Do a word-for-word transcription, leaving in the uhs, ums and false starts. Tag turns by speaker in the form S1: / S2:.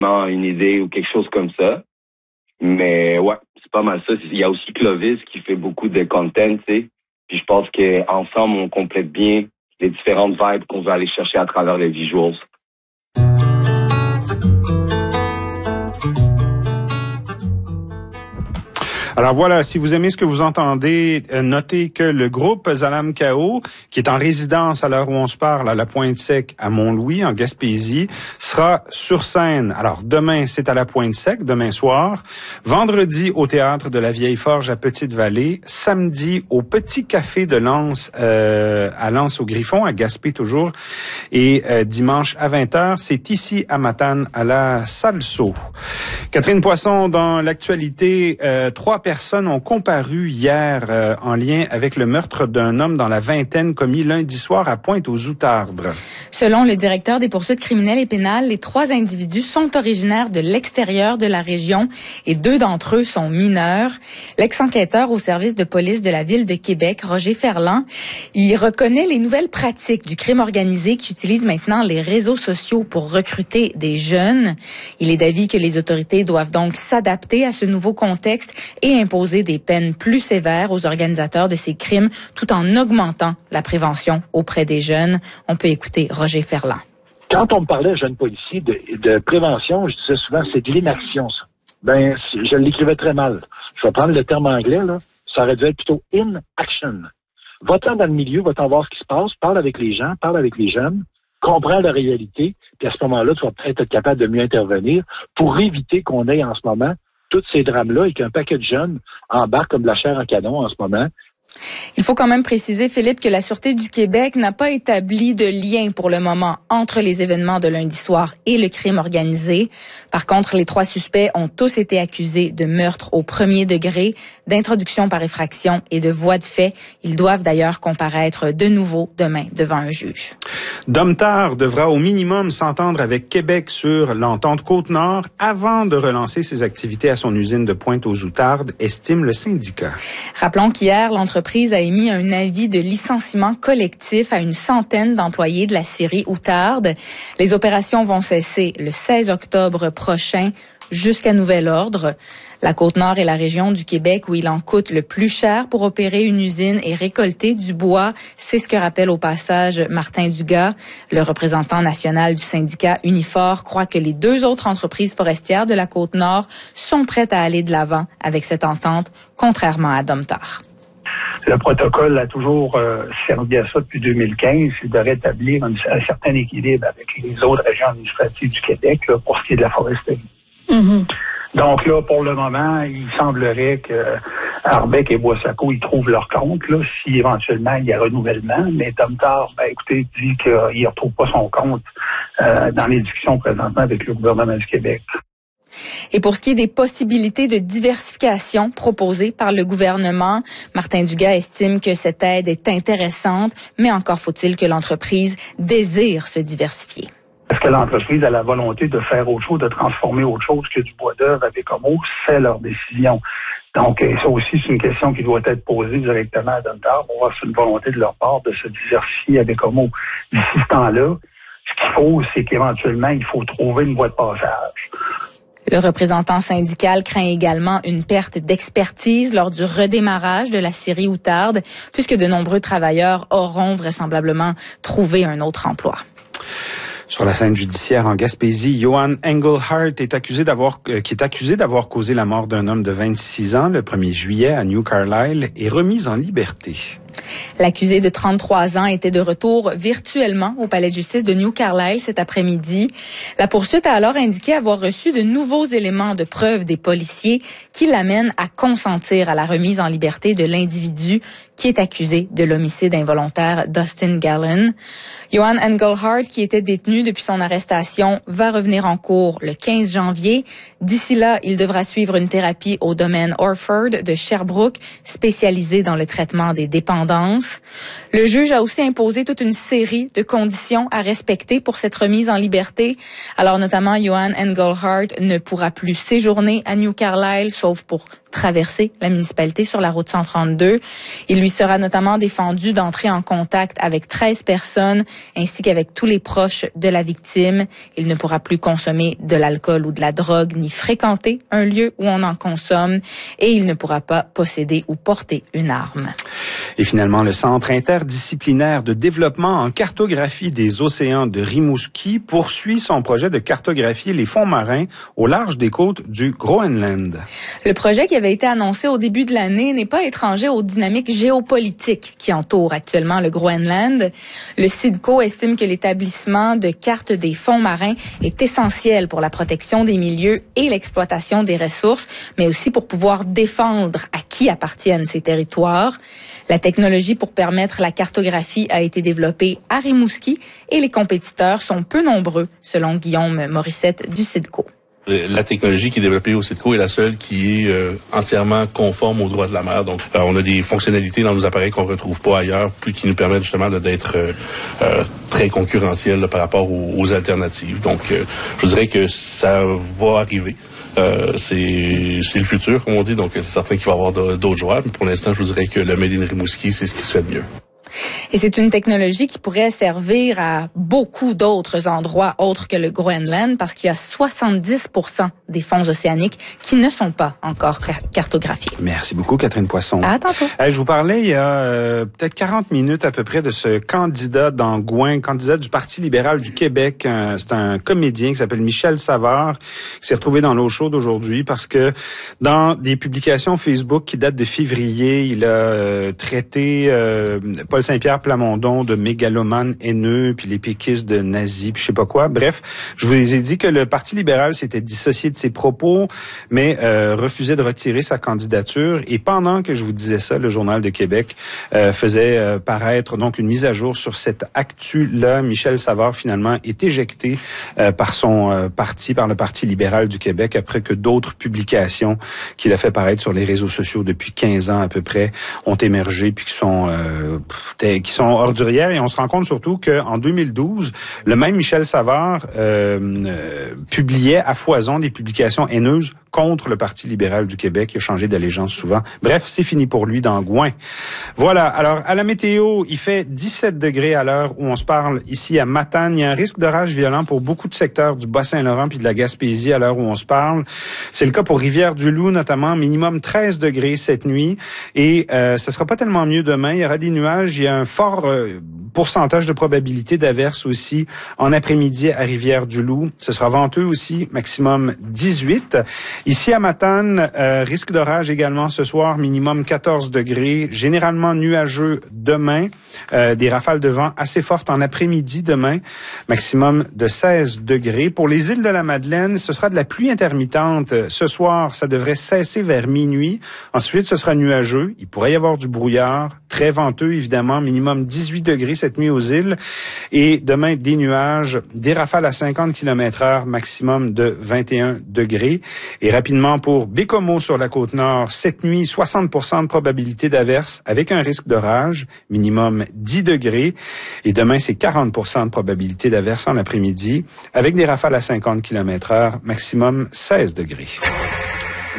S1: une idée ou quelque chose comme ça. Mais ouais, c'est pas mal ça. Il y a aussi Clovis qui fait beaucoup de content, tu sais. Puis je pense qu'ensemble, on complète bien les différentes vibes qu'on veut aller chercher à travers les visuals.
S2: Alors voilà, si vous aimez ce que vous entendez, notez que le groupe Zalam Kao, qui est en résidence à l'heure où on se parle à la Pointe-Sec à Mont-Louis, en Gaspésie, sera sur scène. Alors demain, c'est à la Pointe-Sec, demain soir. Vendredi, au Théâtre de la Vieille Forge à Petite-Vallée. Samedi, au Petit Café de Lens, euh, à Lens au Griffon, à Gaspé toujours. Et euh, dimanche à vingt heures, c'est ici à Matane, à la Salso. Catherine Poisson, dans l'actualité, euh, trois personnes ont comparu hier euh, en lien avec le meurtre d'un homme dans la vingtaine commis lundi soir à Pointe-aux-Outardes.
S3: Selon le directeur des poursuites criminelles et pénales, les trois individus sont originaires de l'extérieur de la région et deux d'entre eux sont mineurs. L'ex-enquêteur au service de police de la ville de Québec, Roger Ferland, il reconnaît les nouvelles pratiques du crime organisé qui utilisent maintenant les réseaux sociaux pour recruter des jeunes. Il est d'avis que les autorités doivent donc s'adapter à ce nouveau contexte et imposer des peines plus sévères aux organisateurs de ces crimes tout en augmentant la prévention auprès des jeunes. On peut écouter Roger Ferland.
S4: Quand on me parlait, jeune policier, de, de prévention, je disais souvent, c'est de l'inaction, ça. Ben, je l'écrivais très mal. Je vais prendre le terme anglais, là. Ça aurait dû être plutôt in action. Va-t'en dans le milieu, va-t'en voir ce qui se passe, parle avec les gens, parle avec les jeunes, comprends la réalité, puis à ce moment-là, tu vas peut-être être capable de mieux intervenir pour éviter qu'on ait en ce moment tous ces drames-là et qu'un paquet de jeunes embarquent comme de la chair en canon en ce moment.
S3: Il faut quand même préciser, Philippe, que la Sûreté du Québec n'a pas établi de lien pour le moment entre les événements de lundi soir et le crime organisé. Par contre, les trois suspects ont tous été accusés de meurtre au premier degré, d'introduction par effraction et de voie de fait. Ils doivent d'ailleurs comparaître de nouveau demain devant un juge.
S2: Domtar devra au minimum s'entendre avec Québec sur l'entente Côte-Nord avant de relancer ses activités à son usine de Pointe-aux-Outardes, estime le syndicat.
S3: Rappelons qu'hier, l'entreprise a émis un avis de licenciement collectif à une centaine d'employés de la scierie Outarde. Les opérations vont cesser le seize octobre prochain jusqu'à nouvel ordre. La Côte-Nord est la région du Québec où il en coûte le plus cher pour opérer une usine et récolter du bois. C'est ce que rappelle au passage Martin Dugas. Le représentant national du syndicat Unifor croit que les deux autres entreprises forestières de la Côte-Nord sont prêtes à aller de l'avant avec cette entente, contrairement à Domtar.
S5: Le protocole a toujours euh, servi à ça depuis deux mille quinze, c'est de rétablir un, un certain équilibre avec les autres régions administratives du Québec là, pour ce qui est de la foresterie. Mm-hmm. Donc là, pour le moment, il semblerait que Arbec et Boissaco, ils trouvent leur compte, là, si éventuellement il y a renouvellement. Mais Domtar, ben écoutez, dit qu'il ne retrouve pas son compte euh, dans les discussions présentement avec le gouvernement du Québec.
S3: Et pour ce qui est des possibilités de diversification proposées par le gouvernement, Martin Dugas estime que cette aide est intéressante, mais encore faut-il que l'entreprise désire se diversifier.
S5: Est-ce que l'entreprise a la volonté de faire autre chose, de transformer autre chose que du bois d'œuvre avec Homo? C'est leur décision. Donc, ça aussi, c'est une question qui doit être posée directement à Domtar pour voir si c'est une volonté de leur part de se diversifier avec Homo. D'ici ce temps-là, ce qu'il faut, c'est qu'éventuellement, il faut trouver une voie de passage.
S3: Le représentant syndical craint également une perte d'expertise lors du redémarrage de la scierie Outarde, puisque de nombreux travailleurs auront vraisemblablement trouvé un autre emploi.
S2: Sur la scène judiciaire en Gaspésie, Johan Engelhardt est accusé d'avoir, euh, qui est accusé d'avoir causé la mort d'un homme de vingt-six ans le premier juillet à New Carlisle est remis en liberté.
S3: L'accusé de trente-trois ans était de retour virtuellement au palais de justice de New Carlisle cet après-midi. La poursuite a alors indiqué avoir reçu de nouveaux éléments de preuve des policiers qui l'amènent à consentir à la remise en liberté de l'individu qui est accusé de l'homicide involontaire Dustin Gallen. Johan Engelhardt, qui était détenu depuis son arrestation, va revenir en cours le quinze janvier. D'ici là, il devra suivre une thérapie au domaine Orford de Sherbrooke, spécialisée dans le traitement des dépendances. Le juge a aussi imposé toute une série de conditions à respecter pour cette remise en liberté. Alors notamment, Johan Engelhardt ne pourra plus séjourner à New Carlisle, sauf pour traverser la municipalité sur la route cent trente-deux. Il lui sera notamment défendu d'entrer en contact avec treize personnes ainsi qu'avec tous les proches de la victime. Il ne pourra plus consommer de l'alcool ou de la drogue ni fréquenter un lieu où on en consomme et il ne pourra pas posséder ou porter une arme.
S2: Et finalement, le Centre interdisciplinaire de développement en cartographie des océans de Rimouski poursuit son projet de cartographier les fonds marins au large des côtes du Groenland.
S3: Le projet qui avait été annoncé au début de l'année n'est pas étranger aux dynamiques géopolitiques qui entourent actuellement le Groenland. Le CIDCO estime que l'établissement de cartes des fonds marins est essentiel pour la protection des milieux et l'exploitation des ressources, mais aussi pour pouvoir défendre à qui appartiennent ces territoires. La technologie pour permettre la cartographie a été développée à Rimouski et les compétiteurs sont peu nombreux, selon Guillaume Morissette du CIDCO.
S6: La technologie qui est développée au CIDCO est la seule qui est euh, entièrement conforme aux droits de la mer. Donc, euh, on a des fonctionnalités dans nos appareils qu'on retrouve pas ailleurs, puis qui nous permettent justement là, d'être euh, euh, très concurrentiels là, par rapport aux, aux alternatives. Donc, euh, je dirais que ça va arriver. Euh, c'est, c'est le futur, comme on dit, donc c'est certain qu'il va y avoir d'autres joueurs, mais pour l'instant, je vous dirais que le Made in Rimouski, c'est ce qui se fait de mieux.
S3: Et c'est une technologie qui pourrait servir à beaucoup d'autres endroits autres que le Groenland parce qu'il y a soixante-dix pour cent des fonds océaniques qui ne sont pas encore cartographiés.
S2: Merci beaucoup, Catherine Poisson.
S3: À tantôt.
S2: Euh, je vous parlais il y a euh, peut-être quarante minutes à peu près de ce candidat d'Angouin, candidat du Parti libéral du Québec. Euh, c'est un comédien qui s'appelle Michel Savard qui s'est retrouvé dans l'eau chaude aujourd'hui parce que dans des publications Facebook qui datent de février, il a euh, traité euh, Paul Saint-Pierre Plamondon de mégalomane haineux, puis les péquistes de nazis, puis je sais pas quoi. Bref, je vous ai dit que le Parti libéral s'était dissocié de ses propos, mais euh, refusait de retirer sa candidature. Et pendant que je vous disais ça, le Journal de Québec euh, faisait euh, paraître donc une mise à jour sur cette actu-là. Michel Savard, finalement, est éjecté euh, par son euh, parti, par le Parti libéral du Québec, après que d'autres publications qu'il a fait paraître sur les réseaux sociaux depuis quinze ans à peu près ont émergé, puis qui sont... Euh, qui sont ordurières, et on se rend compte surtout qu'en deux mille douze, le même Michel Savard euh, euh, publiait à foison des publications haineuses contre le Parti libéral du Québec. Il a changé d'allégeance souvent. Bref, c'est fini pour lui dans Gouin. Voilà. Alors, à la météo, il fait dix-sept degrés à l'heure où on se parle ici à Matane. Il y a un risque d'orage violent pour beaucoup de secteurs du Bas-Saint-Laurent puis de la Gaspésie à l'heure où on se parle. C'est le cas pour Rivière-du-Loup, notamment, minimum treize degrés cette nuit. Et euh, ça sera pas tellement mieux demain. Il y aura des nuages. Il y a un fort euh, pourcentage de probabilité d'averse aussi en après-midi à Rivière-du-Loup. Ce sera venteux aussi, maximum dix-huit. Ici à Matane, euh, risque d'orage également ce soir, minimum quatorze degrés, généralement nuageux demain, euh, des rafales de vent assez fortes en après-midi demain, maximum de seize degrés. Pour les îles de la Madeleine, ce sera de la pluie intermittente. Ce soir, ça devrait cesser vers minuit. Ensuite, ce sera nuageux. Il pourrait y avoir du brouillard, très venteux évidemment, minimum dix-huit degrés cette nuit aux îles. Et demain, des nuages, des rafales à cinquante kilomètres heure, maximum de vingt et un degrés. Et rapidement pour Bécomo sur la Côte-Nord, cette nuit, soixante pour cent de probabilité d'averse avec un risque d'orage, minimum dix degrés. Et demain, c'est quarante pour cent de probabilité d'averse en après-midi avec des rafales à cinquante kilomètres heure, maximum seize degrés.